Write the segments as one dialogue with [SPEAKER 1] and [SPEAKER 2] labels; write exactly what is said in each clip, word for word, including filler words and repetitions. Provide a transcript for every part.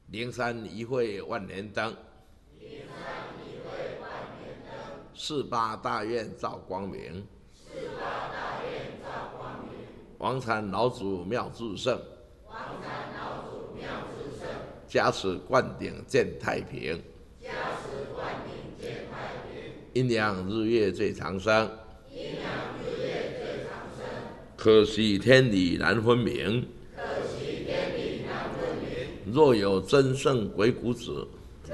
[SPEAKER 1] 灵山一会万年灯，四八大愿照光明，王禅老祖妙智胜，加持灌顶见太平，阴阳日月最长生，可惜天理难分明。若有真圣鬼谷子，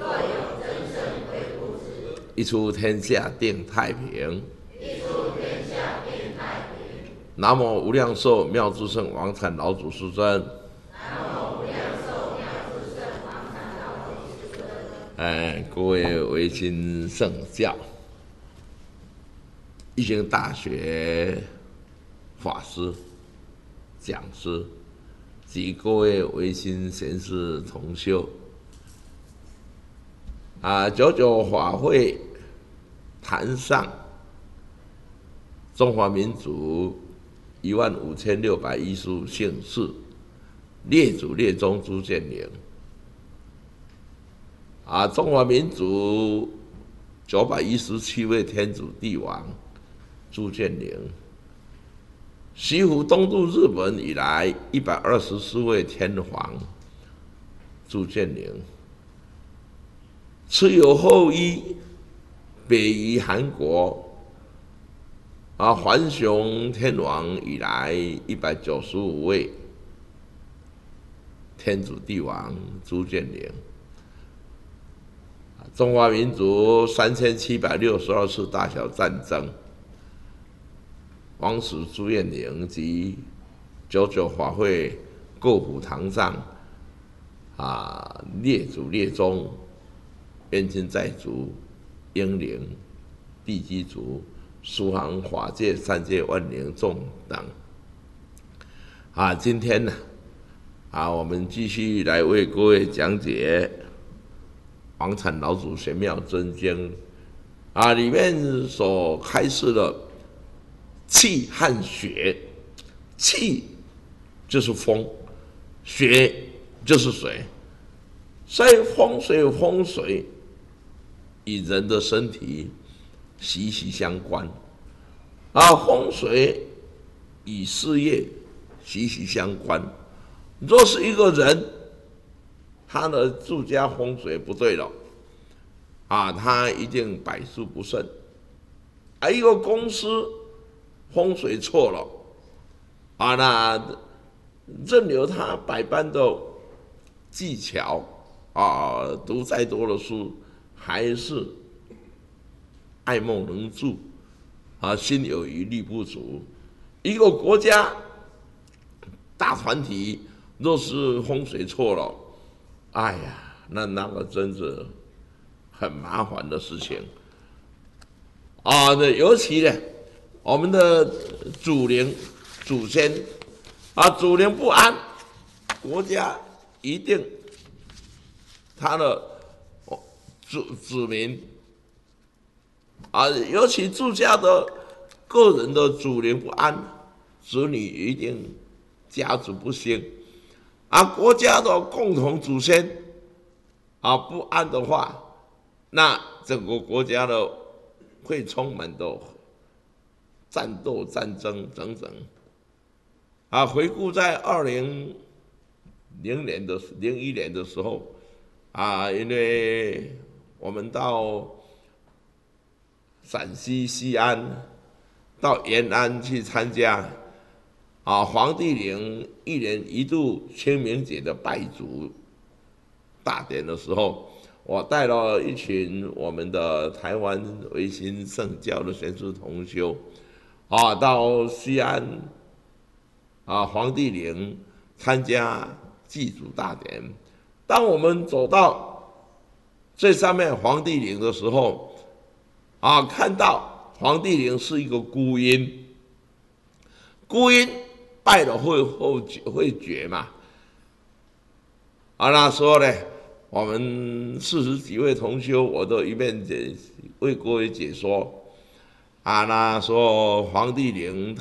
[SPEAKER 1] 一出天下定太平。南无无量寿妙智胜王禅老祖师尊。哎，各位维新圣教、一行大学法师、讲师及各位维新贤士同修，啊，九九法会坛上，中华民族一万五千六百一十五姓氏，列祖列宗朱建宁。啊，中华民族九百一十七位天主帝王朱建宁，西湖东渡日本以来一百二十四位天皇朱建宁，持有后裔北移韩国，啊，桓雄天王以来一百九十五位天主帝王朱建宁。中华民族三千七百六十二次大小战争，王室朱彦宁及九九法会构府堂上，啊，列祖列宗、冤亲债主、英灵、地基主、苏杭法界三界万灵众等，啊，今天呢，啊，我们继续来为各位讲解王禅老祖玄妙真经，啊，里面所开示的气和血，气就是风，血就是水，所以风水风水与人的身体息息相关，啊，风水与事业息息相关。若是一个人，他的住家风水不对了，啊，他一定百事不顺。啊，一个公司风水错了，啊，那任由他百般的技巧，啊，读再多的书，还是爱莫能助，啊，心有余力不足。一个国家大团体若是风水错了，哎呀，那那个真是很麻烦的事情啊！那尤其呢，我们的祖灵、祖先啊，祖灵不安，国家一定他的子子民啊，尤其住家的个人的祖灵不安，子女一定家族不兴。啊，国家的共同祖先啊不安的话，那整个国家的会充满的战斗、战争等等。啊，回顾在二零零年的零一年的时候，啊，因为我们到陕西西安、到延安去参加。啊，黄帝陵一年一度清明节的拜祖大典的时候，我带了一群我们的台湾维新圣教的贤士同修，啊，到西安啊黄帝陵参加祭祖大典。当我们走到最上面黄帝陵的时候，啊，看到黄帝陵是一个孤阴，孤阴。拜了会会会绝嘛？啊，那时候呢，我们四十几位同修，我都一面解为各位解说。啊，那说黄帝陵